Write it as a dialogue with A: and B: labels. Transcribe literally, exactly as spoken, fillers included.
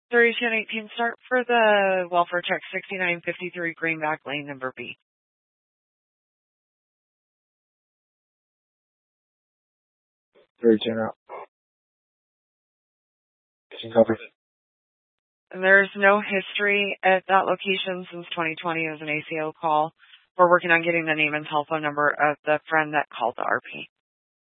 A: thirty-two eighteen start for the welfare check sixty-nine fifty-three Greenback Lane, number B.
B: thirty-two out. Copy.
A: And there's no history at that location since twenty twenty. It was an A C O call. We're working on getting the name and telephone number of the friend that called the R P.